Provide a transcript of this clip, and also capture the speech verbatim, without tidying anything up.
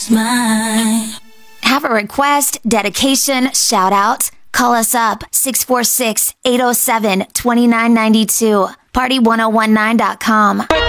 Mine. Have a request, dedication, shout out? Call us up six four six, eight oh seven, two nine nine two. party ten nineteen dot com.